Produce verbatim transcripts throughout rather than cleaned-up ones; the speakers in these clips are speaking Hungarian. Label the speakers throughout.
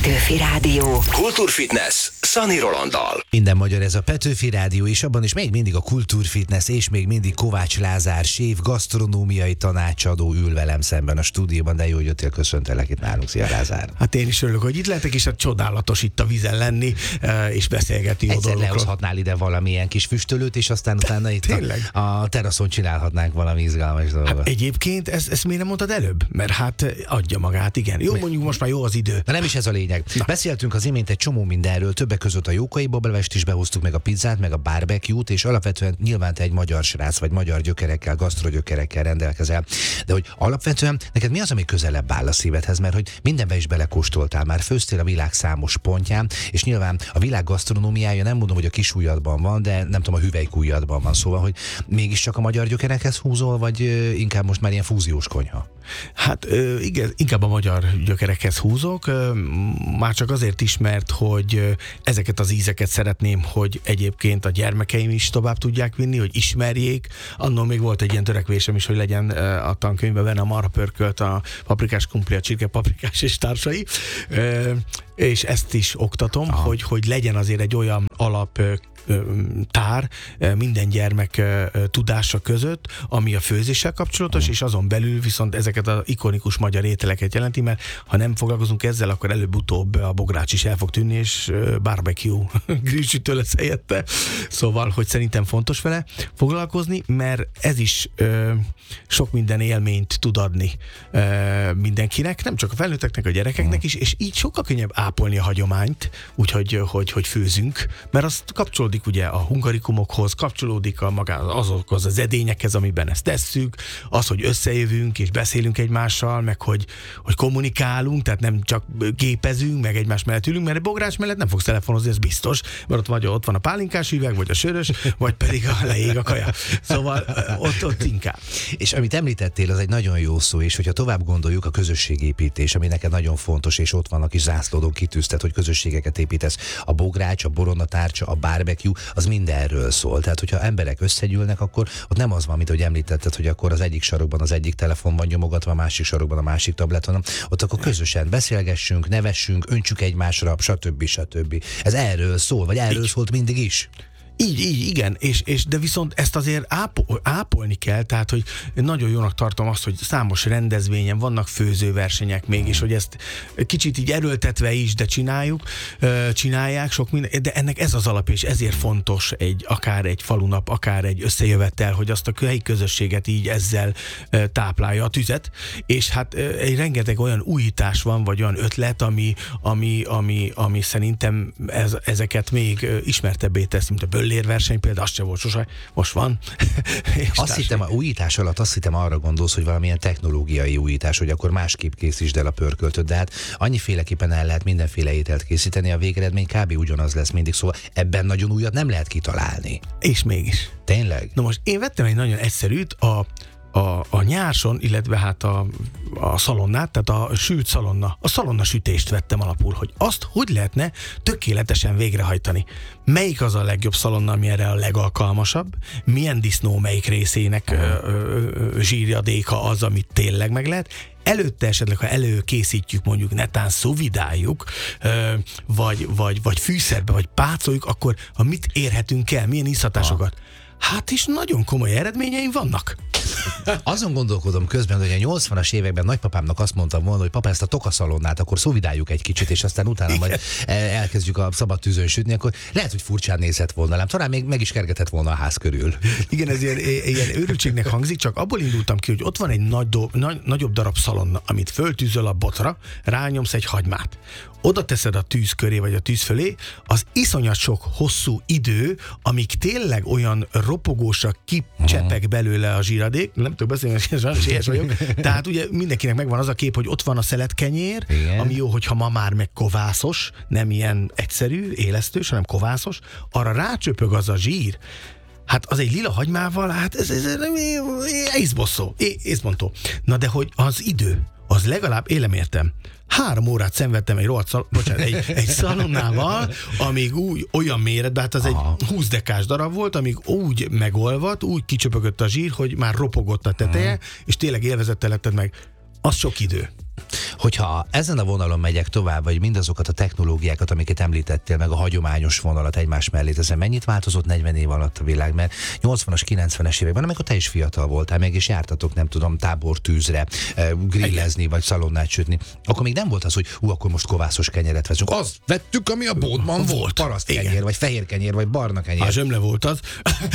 Speaker 1: Petőfi Rádió.
Speaker 2: Kultúrfitness Szani Rolanddal.
Speaker 3: Minden magyar ez a Petőfi Rádió, és abban is még mindig a Kultúrfitness, és még mindig Kovács Lázár, séf, gasztronómiai tanácsadó ül velem szemben a stúdióban, de jó, hogy jöttél, köszöntelek itt nálunk. Szia, Lázár!
Speaker 4: Hát én is örülök, hogy itt lehetek, és hát csodálatos itt a vízen lenni, és beszélgetni jó
Speaker 3: dolgokról. Egyszer lehozhatnál ide valamilyen kis füstölőt, és aztán utána itt a, a teraszon csinálhatnánk valami izgalmas dolgot.
Speaker 4: Hát egyébként ezt, ezt miért nem mondtad előbb? Mert hát adja magát, igen. Jó, mondjuk most már jó az idő.
Speaker 3: De nem is ez a lényeg. Na. Beszéltünk az imént egy csomó mindenről, többek között a jókai boblevest is behoztuk, meg a pizzát, meg a barbecue-t, és alapvetően nyilván te egy magyar srác, vagy magyar gyökerekkel, gasztrogyökerekkel rendelkezel. De hogy alapvetően neked mi az, ami közelebb áll a szívedhez, mert hogy mindenbe is belekóstoltál, már főztél a világ számos pontján, és nyilván a világ gasztronómiája, nem mondom, hogy a kisujjadban van, de nem tudom, a hüvelykujjadban van, szóval, hogy mégiscsak a magyar gyökerekhez húzol, vagy inkább most már ilyen fúziós konyha?
Speaker 4: Hát igen, inkább a magyar gyökerekhez húzok, már csak azért is, mert hogy ezeket az ízeket szeretném, hogy egyébként a gyermekeim is tovább tudják vinni, hogy ismerjék. Annól még volt egy ilyen törekvésem is, hogy legyen a tankönyvben benne a marhapörkölt, a paprikás krumpli, a csirke paprikás és társai, és ezt is oktatom, hogy, hogy legyen azért egy olyan alap tár minden gyermek tudása között, ami a főzéssel kapcsolatos, és azon belül viszont ezeket az ikonikus magyar ételeket jelenti, mert ha nem foglalkozunk ezzel, akkor előbb-utóbb a bogrács is el fog tűnni, és barbecue grillsütő lesz helyette. Szóval, hogy szerintem fontos vele foglalkozni, mert ez is ö, sok minden élményt tud adni ö, mindenkinek, nem csak a felnőtteknek, a gyerekeknek is, és így sokkal könnyebb ápolni a hagyományt, úgyhogy hogy, hogy főzünk, mert azt kapcsolódik ugye a hungarikumokhoz, kapcsolódik a magá, azokhoz az edényekhez, amiben ezt tesszük, az, hogy összejövünk és beszélünk egymással, meg hogy, hogy kommunikálunk, tehát nem csak gépezünk, meg egymás mellett ülünk, mert a bogrács mellett nem fogsz telefonozni, ez biztos, mert ott vagy ott van a pálinkás üveg, vagy a sörös, vagy pedig a leég a kaja. Szóval ott, ott inkább.
Speaker 3: És amit említettél, az egy nagyon jó szó, és hogyha tovább gondoljuk, a közösségépítés, ami neked nagyon fontos, és ott van a kis zászlódon kitűztet, hogy közösségeket építesz. A bogrács, a boronatárcsa, a barbecue, az mindenről szól. Tehát, hogyha emberek összegyűlnek, akkor ott nem az van, mint hogy említetted, hogy akkor az egyik sarokban az egyik telefon van nyomogatva, a másik sarokban a másik tablet, hanem ott akkor közösen beszélgessünk, nevessünk, öntsük egymásra, stb. stb. Ez erről szól, vagy erről szólt mindig is.
Speaker 4: Így, így, igen, és, és de viszont ezt azért ápol, ápolni kell, tehát, hogy nagyon jónak tartom azt, hogy számos rendezvényen vannak főzőversenyek még, és hogy ezt kicsit így erőltetve is, de csináljuk, csinálják sok minden, de ennek ez az alap, és ezért fontos egy, akár egy falunap, akár egy összejövetel, hogy azt a helyi közösséget így ezzel táplálja a tüzet, és hát egy rengeteg olyan újítás van, vagy olyan ötlet, ami, ami, ami, ami szerintem ez, ezeket még ismertebbé tesz, mint a böllérverseny például, azt sem volt sosem, most van.
Speaker 3: Azt hittem, a újítás alatt azt hittem arra gondolsz, hogy valamilyen technológiai újítás, hogy akkor másképp készítsd el a pörköltöt, de hát annyiféleképpen el lehet mindenféle ételt készíteni, a végeredmény kb. Ugyanaz lesz mindig, szóval ebben nagyon újat nem lehet kitalálni.
Speaker 4: És mégis.
Speaker 3: Tényleg?
Speaker 4: Na most én vettem egy nagyon egyszerűt, a A, a nyárson, illetve hát a, a szalonnát, tehát a sült szalonna, a szalonna sütést vettem alapul, hogy azt hogy lehetne tökéletesen végrehajtani. Melyik az a legjobb szalonna, ami erre a legalkalmasabb? Milyen disznó melyik részének ö, ö, zsírjadéka az, amit tényleg meg lehet? Előtte esetleg, ha előkészítjük, mondjuk netán szovidáljuk, vagy, vagy, vagy fűszerbe, vagy pácoljuk, akkor ha mit érhetünk el, milyen iszhatásokat? Hát is nagyon komoly eredményeim vannak.
Speaker 3: Azon gondolkodom közben, hogy a nyolcvanas években nagypapámnak azt mondtam volna, hogy papa, ezt a tokaszalonnát akkor szovidáljuk egy kicsit, és aztán utána majd elkezdjük a szabad tűzön sütni, akkor lehet, hogy furcsán nézett volna rám. Talán még meg is kergetett volna a ház körül.
Speaker 4: Igen, ez ilyen, ilyen őrültségnek hangzik, csak abból indultam ki, hogy ott van egy nagy do, nagy, nagyobb darab szalonna, amit föltűzöl a botra, rányomsz egy hagymát. Oda teszed a tűz köré, vagy a tűz fölé, az iszonyat sok hosszú idő, amíg tényleg olyan ropogósak kicsepeg belőle a zsíradék, nem tudok beszélni, mert sajnos éhes vagyok, tehát ugye mindenkinek megvan az a kép, hogy ott van a szeletkenyér, igen, ami jó, hogyha ma már meg kovászos, nem ilyen egyszerű, élesztős, hanem kovászos, arra rácsöpög az a zsír. Hát az egy lila hagymával, hát ez, ez, ez észbosszó, észbontó. Na de hogy az idő, az legalább élem értem. Három órát szenvedtem egy rohadt szal, bocsánat, egy, egy szalonnával, amíg úgy, olyan méretben, hát az Aha. egy húsz dekás darab volt, amíg úgy megolvadt, úgy kicsöpögött a zsír, hogy már ropogott a teteje, Aha. és tényleg élvezettel letted meg. Az sok idő.
Speaker 3: Hogyha ezen a vonalon megyek tovább, vagy mindazokat a technológiákat, amiket említettél, meg a hagyományos vonalat egymás mellé teszem, mennyit változott negyven év alatt a világ? Mert nyolcvanas, kilencvenes években, amikor te is fiatal voltál, meg is jártatok, nem tudom, tábortűzre, grillezni, vagy szalonnát sütni, akkor még nem volt az, hogy hú, akkor most kovászos kenyeret veszünk. Azt vettük, ami a boltban volt. Paraszt kenyér, vagy fehér kenyér, vagy barna kenyér.
Speaker 4: A zsömle volt az.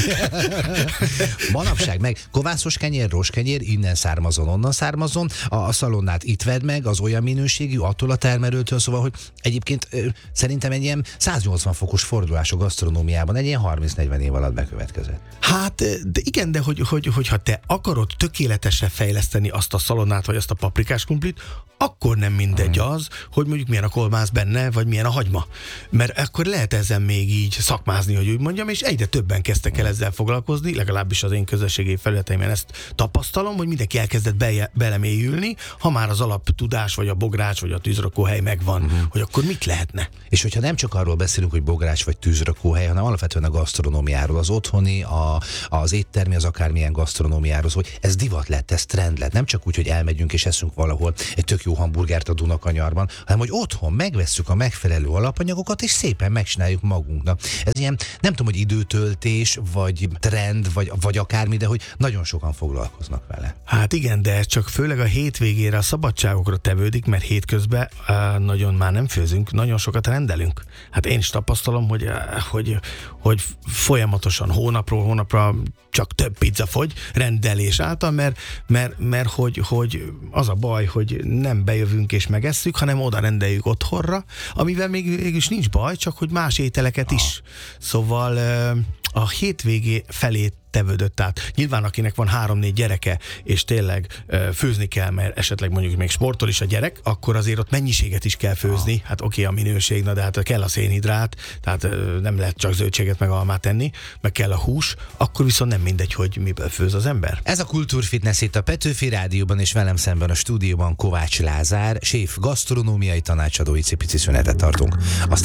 Speaker 3: Manapság meg kovászos kenyér, roskenyér, innen származon, onnan származon, a, a szalonnát itt vedd meg, az olyan minőségű, attól a termelőtől, szóval, hogy egyébként ö, szerintem egy ilyen száznyolcvan fokos fordulás a gasztronómiában egy ilyen harminc-negyven év alatt bekövetkezett.
Speaker 4: Hát, de igen, de hogy, hogy, hogyha te akarod tökéletesen fejleszteni azt a szalonnát, vagy azt a paprikás krumplit, akkor nem mindegy az, hogy mondjuk milyen a kolbász benne, vagy milyen a hagyma. Mert akkor lehet ezen még így szakmázni, hogy úgy mondjam, és egyre többen kezdtek el ezzel foglalkozni, legalábbis az én közösségi felületeimen ezt tapasztalom, hogy mindenki elkezdett be, belemélyülni, ha már az alaptudás, vagy a bogrács, vagy a tűzrakóhely megvan, uh-huh. hogy akkor mit lehetne.
Speaker 3: És hogyha nem csak arról beszélünk, hogy bogrács vagy tűzrakóhely, hanem alapvetően a gasztronómiáról, az otthoni, a, az éttermi, az akármilyen gasztronómiáról, hogy ez divat lett, ez trend lett. Nem csak úgy, hogy elmegyünk és eszünk valahol egy tök jó hamburgert a Dunakanyarban, hanem hogy otthon megvesszük a megfelelő alapanyagokat, és szépen megcsináljuk magunknak. Ez ilyen, nem tudom, hogy időtöltés, vagy trend, vagy, vagy akármi, de hogy nagyon sokan foglalkoznak vele.
Speaker 4: Hát igen, de ez csak főleg a hétvégére, a szabadságokra tevődik, mert hétközben uh, nagyon már nem főzünk, nagyon sokat rendelünk. Hát én is tapasztalom, hogy, uh, hogy, hogy folyamatosan hónapról hónapra csak több pizza fogy rendelés által, mert, mert, mert hogy, hogy az a baj, hogy nem bejövünk és megesszük, hanem oda rendeljük otthonra, amivel még mégis nincs baj, csak hogy más ételeket is. Szóval a hétvégé felé tevődött át. Nyilván akinek van három-négy gyereke, és tényleg uh, főzni kell, mert esetleg mondjuk még sportol is a gyerek, akkor azért ott mennyiséget is kell főzni. Hát oké, okay, a minőség, na de hát kell a szénhidrát, tehát uh, nem lehet csak zöldséget meg almát enni, meg kell a hús, akkor viszont nem mindegy, hogy miből főz az ember.
Speaker 3: Ez a Kultúrfitness itt a Petőfi Rádióban, és velem szemben a stúdióban Kovács Lázár, séf, gasztronómiai tanácsadó, icipici szünetet tartunk. Aztán